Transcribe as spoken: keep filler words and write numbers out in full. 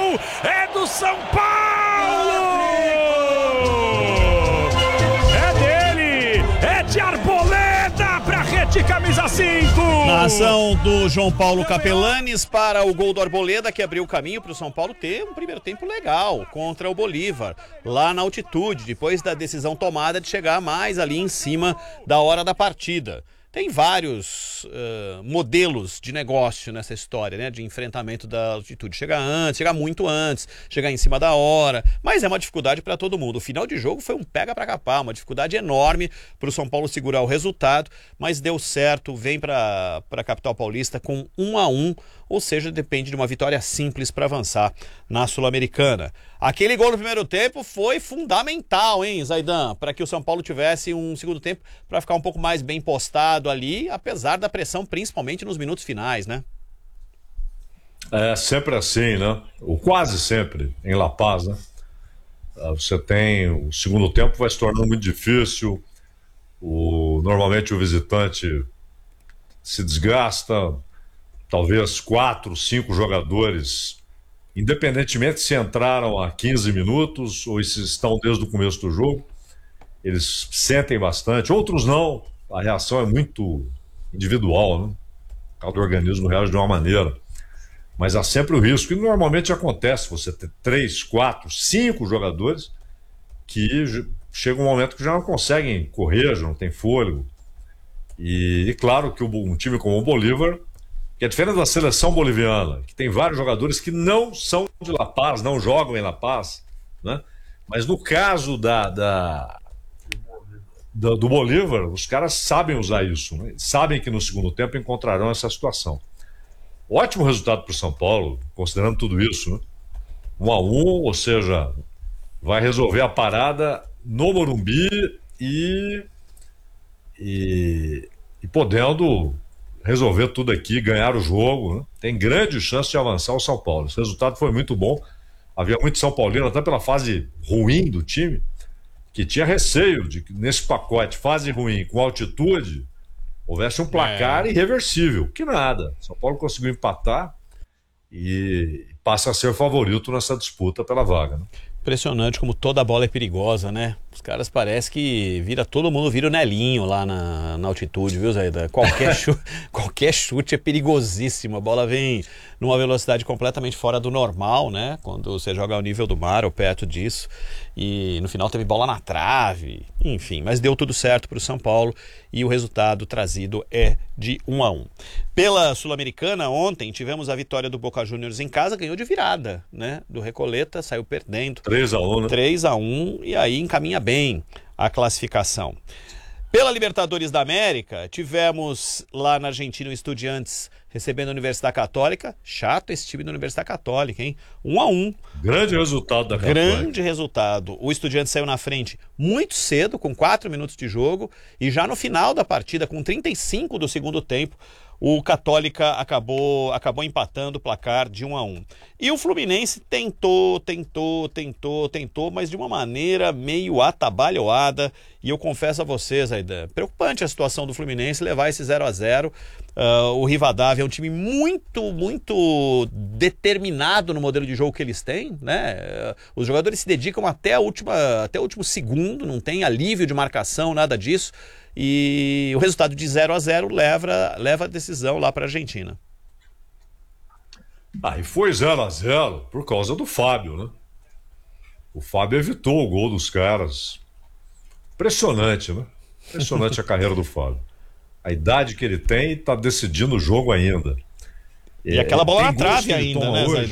é do São Paulo! É dele! É de Arboleda pra rede camisa cinco! Na ação do João Paulo Capelanes para o gol do Arboleda, que abriu o caminho para o São Paulo ter um primeiro tempo legal contra o Bolívar, lá na altitude, depois da decisão tomada de chegar mais ali em cima da hora da partida. Tem vários uh, modelos de negócio nessa história, né? De enfrentamento da altitude. Chegar antes, chegar muito antes, chegar em cima da hora. Mas é uma dificuldade para todo mundo. O final de jogo foi um pega para capar, uma dificuldade enorme para o São Paulo segurar o resultado. Mas deu certo, vem para a capital paulista com um a um. Ou seja, depende de uma vitória simples para avançar na Sul-Americana. Aquele gol no primeiro tempo foi fundamental, hein, Zaidan? Para que o São Paulo tivesse um segundo tempo para ficar um pouco mais bem postado ali, apesar da pressão, principalmente nos minutos finais, né? É sempre assim, né? Ou quase sempre em La Paz, né? Você tem... O segundo tempo vai se tornando muito difícil. O, normalmente o visitante se desgasta. Talvez quatro, cinco jogadores, independentemente se entraram há quinze minutos ou se estão desde o começo do jogo, eles sentem bastante, outros não. A reação é muito individual, né? Cada organismo reage de uma maneira. Mas há sempre o risco, e normalmente acontece, você ter três, quatro, cinco jogadores que chega um momento que já não conseguem correr, já não tem fôlego. E, e claro que um time como o Bolívar, que é diferente da seleção boliviana, que tem vários jogadores que não são de La Paz, não jogam em La Paz, né? Mas no caso da, da, da, do Bolívar, os caras sabem usar isso, né? Sabem que no segundo tempo encontrarão essa situação. Ótimo resultado para o São Paulo, considerando tudo isso, né? Um a um, ou seja, vai resolver a parada no Morumbi e, e, e podendo resolver tudo aqui, ganhar o jogo, né? Tem grande chance de avançar o São Paulo. Esse resultado foi muito bom. Havia muito São Paulino, até pela fase ruim do time, que tinha receio de que nesse pacote, fase ruim com altitude, houvesse um placar é. irreversível. Que nada. São Paulo conseguiu empatar e passa a ser favorito nessa disputa pela vaga, né? Impressionante como toda bola é perigosa, né? Os caras parece que vira, todo mundo vira o Nelinho lá na, na altitude, viu, Zaida? Qualquer, chu, qualquer chute é perigosíssimo. A bola vem numa velocidade completamente fora do normal, né? Quando você joga ao nível do mar ou perto disso. E no final teve bola na trave, enfim. Mas deu tudo certo para o São Paulo e o resultado trazido é de um a um. Pela Sul-Americana, ontem tivemos a vitória do Boca Juniors em casa, ganhou de virada, né? Do Recoleta, saiu perdendo. três a um, né? três a um e aí encaminha bem a classificação. Pela Libertadores da América, tivemos lá na Argentina o Estudiantes recebendo a Universidade Católica. Chato esse time da Universidade Católica, hein? um a um. Grande resultado da Católica. Grande resultado. O Estudiantes saiu na frente muito cedo, com quatro minutos de jogo, e já no final da partida, com trinta e cinco do segundo tempo, o Católica acabou, acabou empatando o placar de um a um. E o Fluminense tentou, tentou, tentou, tentou, mas de uma maneira meio atabalhoada. E eu confesso a vocês, Aidan, preocupante a situação do Fluminense levar esse zero a zero. Uh, o Rivadavia é um time muito, muito determinado no modelo de jogo que eles têm, né? Uh, os jogadores se dedicam até, a última, até o último segundo, não tem alívio de marcação, nada disso. E o resultado de zero a zero leva, leva a decisão lá para a Argentina. Ah, e foi zero a zero por causa do Fábio, né? O Fábio evitou o gol dos caras. Impressionante, né? Impressionante a carreira do Fábio. A idade que ele tem está decidindo o jogo ainda. E é, aquela bola na trave ainda, né, Zaidan?